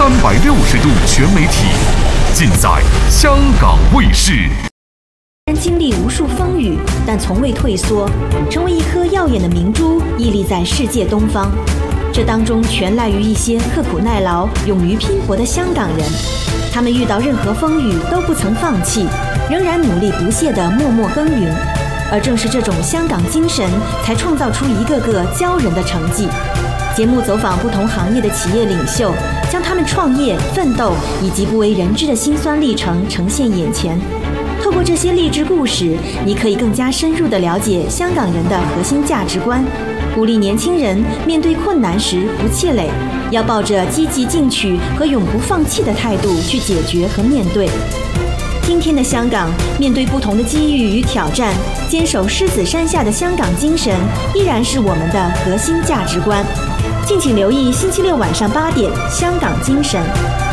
360度全媒体，尽在香港卫视。 经历无数风雨，但从未退缩，成为一颗耀眼的明珠，屹立在世界东方。这当中全赖于一些刻苦耐劳、勇于拼搏的香港人。他们遇到任何风雨都不曾放弃，仍然努力不懈地默默耕耘。而正是这种香港精神，才创造出一个个骄人的成绩。节目走访不同行业的企业领袖，将他们创业、奋斗以及不为人知的辛酸历程呈现眼前。透过这些励志故事，你可以更加深入地了解香港人的核心价值观，鼓励年轻人面对困难时不气馁，要抱着积极进取和永不放弃的态度去解决和面对。今天的香港，面对不同的机遇与挑战，坚守狮子山下的香港精神，依然是我们的核心价值观。敬请留意星期六晚上8点《香港精神》。